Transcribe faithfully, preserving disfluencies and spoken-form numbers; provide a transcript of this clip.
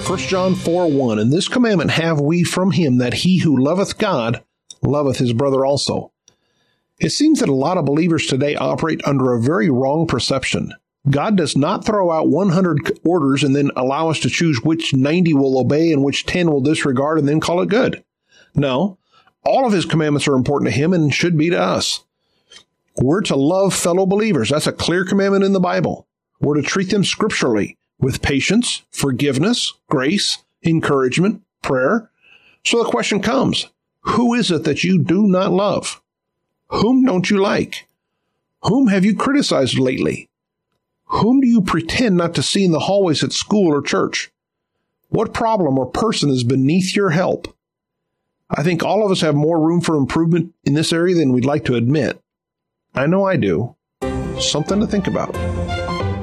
First John four one, and this commandment have we from him, that he who loveth God loveth his brother also. It seems that a lot of believers today operate under a very wrong perception. God does not throw out one hundred orders and then allow us to choose which ninety we'll obey and which ten we'll disregard and then call it good. No, all of his commandments are important to him and should be to us. We're to love fellow believers. That's a clear commandment in the Bible. We're to treat them scripturally with patience, forgiveness, grace, encouragement, prayer. So the question comes, who is it that you do not love? Whom don't you like? Whom have you criticized lately? Whom do you pretend not to see in the hallways at school or church? What problem or person is beneath your help? I think all of us have more room for improvement in this area than we'd like to admit. I know I do. Something to think about.